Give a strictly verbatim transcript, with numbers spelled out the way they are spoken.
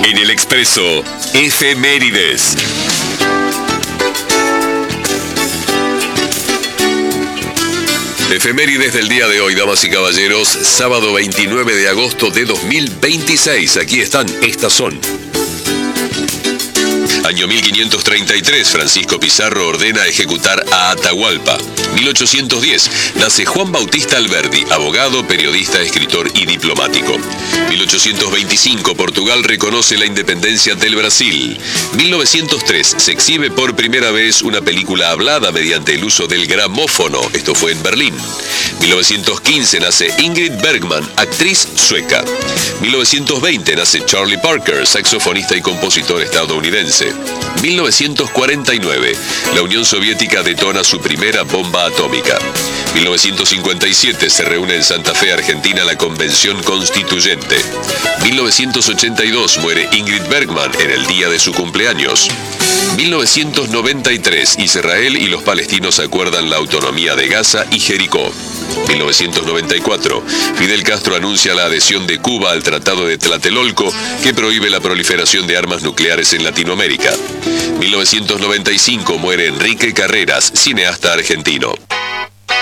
En el Expreso, efemérides. Efemérides del día de hoy, damas y caballeros, sábado veintinueve de agosto de dos mil veintiséis. Aquí están, estas son. Año mil quinientos treinta y tres, Francisco Pizarro ordena ejecutar a Atahualpa. mil ochocientos diez, nace Juan Bautista Alberdi, abogado, periodista, escritor y diplomático. mil ochocientos veinticinco, Portugal reconoce la independencia del Brasil. mil novecientos tres, se exhibe por primera vez una película hablada mediante el uso del gramófono. Esto fue en Berlín. mil novecientos quince, nace Ingrid Bergman, actriz sueca. mil novecientos veinte, nace Charlie Parker, saxofonista y compositor estadounidense. mil novecientos cuarenta y nueve, la Unión Soviética detona su primera bomba atómica. mil novecientos cincuenta y siete, se reúne en Santa Fe, Argentina, la Convención Constituyente. mil novecientos ochenta y dos, muere Ingrid Bergman en el día de su cumpleaños. mil novecientos noventa y tres, Israel y los palestinos acuerdan la autonomía de Gaza y Jericó. mil novecientos noventa y cuatro, Fidel Castro anuncia la adhesión de Cuba al Tratado de Tlatelolco, que prohíbe la proliferación de armas nucleares en Latinoamérica. mil novecientos noventa y cinco, muere Enrique Carreras, cineasta argentino.